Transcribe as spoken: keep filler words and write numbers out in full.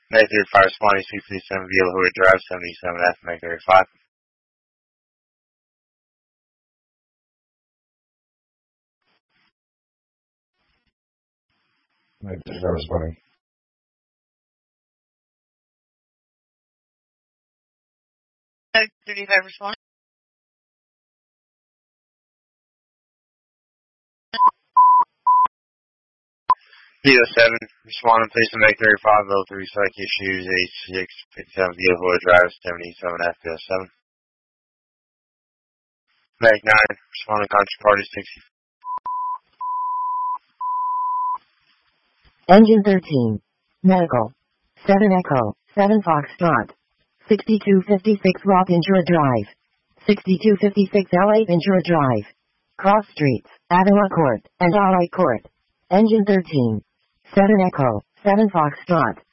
Meg thirty-five responding two fifty-seven via La Jolla Drive, seventy-seven F, Meg thirty-five. Meg thirty-five responding. Meg thirty-five responding. Kilo seven, responding please to Meg thirty-five, level three psych issues, H six fifty-seven via La Jolla Drive, seventy-seven F, Kilo seven. Meg nine, responding country party sixty. Engine thirteen. Medical. seven Echo, seven Foxtrot. sixty-two fifty-six Rock Ventura Drive. sixty-two fifty-six L eight Ventura Drive. Cross Streets, Avila Court, and Alright Court. Engine thirteen. seven Echo, seven Foxtrot.